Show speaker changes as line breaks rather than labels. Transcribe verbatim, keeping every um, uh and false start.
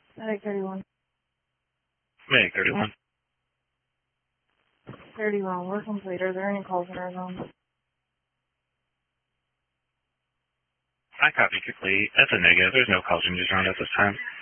Medic thirty-one.
Medic thirty-one.
thirty-one, we're complete. Are there any calls in our zone?
I copy complete. That's a negative. There's no call changes around at this time.